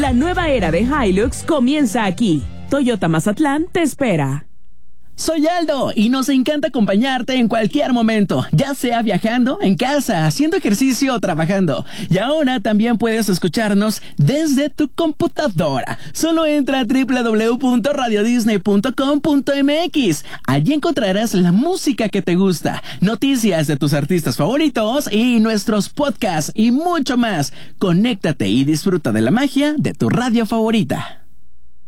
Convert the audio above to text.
La nueva era de Hilux comienza aquí. Toyota Mazatlán te espera. Soy Aldo y nos encanta acompañarte en cualquier momento, ya sea viajando, en casa, haciendo ejercicio o trabajando. Y ahora también puedes escucharnos desde tu computadora. Solo entra a www.radiodisney.com.mx. Allí encontrarás la música que te gusta, noticias de tus artistas favoritos y nuestros podcasts y mucho más. Conéctate y disfruta de la magia de tu radio favorita.